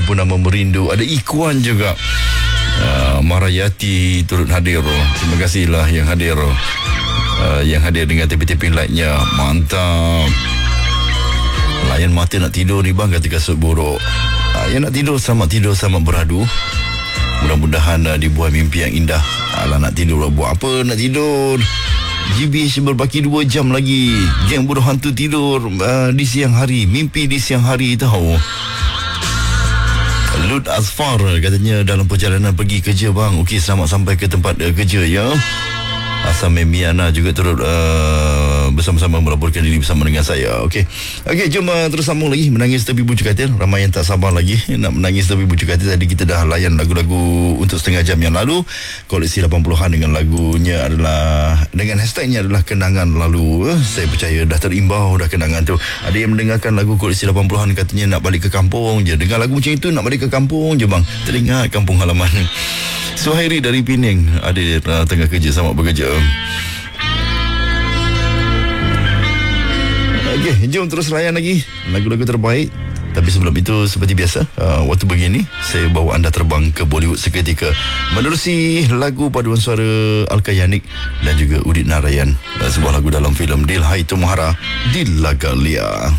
Purnama Merindu, ada Ikuan juga. Marayati turut hadir. Terima kasihlah yang hadir. Yang hadir dengan taping lightnya. Mantap. Layan mata nak tidur ni bang, kata kasut buruk. Yang nak tidur, selamat beradu. Mudah-mudahan dibuat mimpi yang indah. Alah, nak tidur lah, buat apa nak tidur? GBH berbaki 2 jam lagi. Geng Buruh Hantu tidur di siang hari, mimpi di siang hari, tahu. Lut Asfar katanya dalam perjalanan pergi kerja bang. Okey, selamat sampai ke tempat kerja ya. Asam Miana juga turut bersama-sama melaporkan diri bersama dengan saya. Okey, jom terus sambung lagi. Menangis Tepi Bucu Katil. Ramai yang tak sabar lagi nak menangis Tepi Bucu Katil. Tadi kita dah layan lagu-lagu untuk setengah jam yang lalu. Koleksi 80-an dengan lagunya adalah, dengan hashtagnya adalah kenangan lalu. Saya percaya dah terimbau dah kenangan tu. Ada yang mendengarkan lagu koleksi 80-an katanya nak balik ke kampung je. Dengar lagu macam itu nak balik ke kampung je bang. Teringat kampung halaman. Suhairi dari Pening ada tengah kerja, selamat bekerja. Okey, jom terus layan lagi lagu-lagu terbaik. Tapi sebelum itu, seperti biasa, waktu begini saya bawa anda terbang ke Bollywood seketika menerusi lagu paduan suara Alka Yanik dan juga Udit Narayan, sebuah lagu dalam filem Dil Hai Tumhara Dil Laga Lia.